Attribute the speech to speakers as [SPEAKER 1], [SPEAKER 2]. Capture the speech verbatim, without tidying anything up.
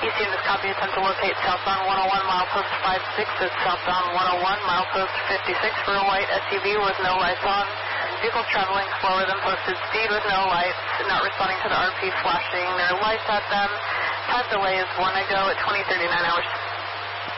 [SPEAKER 1] E C M is copy, attempt to locate southbound one oh one, milepost five six at southbound one oh one, milepost fifty-six for a white S U V with no lights on. Vehicle traveling slower than posted speed with no lights, not responding to the R P flashing their lights at them. Time delay is one ago at twenty thirty-nine hours.